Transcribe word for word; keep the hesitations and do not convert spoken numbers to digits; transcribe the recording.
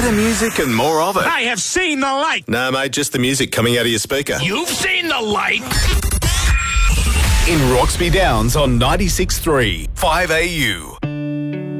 Better music and more of it. I have seen the light. No, mate, just the music coming out of your speaker. You've seen the light. In Roxby Downs on ninety-six point three, five A U.